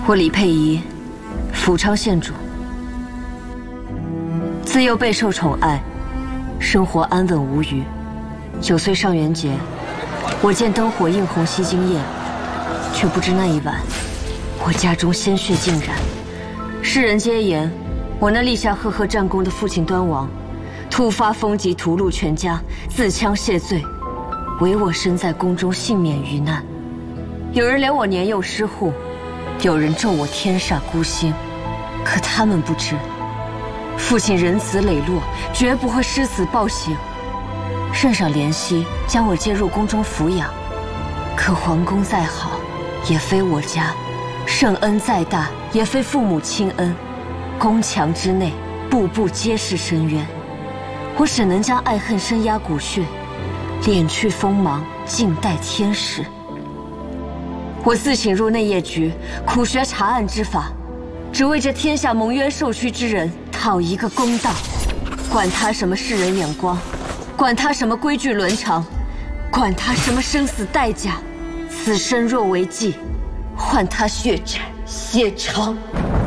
我李佩仪，福昌县主。自幼备受宠爱，生活安稳无虞。9岁上元节，我见灯火映红西京夜，却不知那一晚，我家中鲜血浸染。世人皆言，我那立下赫赫战功的父亲端王，突发风疾屠戮全家，自枪谢罪，唯我身在宫中幸免于难。有人怜我年幼失户，有人咒我天煞孤星，可他们不知，父亲仁慈磊落，绝不会失死暴行。圣上怜惜，将我接入宫中抚养。可皇宫再好，也非我家；圣恩再大，也非父母亲恩。宫墙之内，步步皆是深渊。我只能将爱恨深压骨血，敛去锋芒，静待天时。我自请入内业局，苦学查案之法，只为这天下蒙冤受屈之人讨一个公道。管他什么世人眼光，管他什么规矩伦常，管他什么生死代价，此生若为祭，换他血债血偿。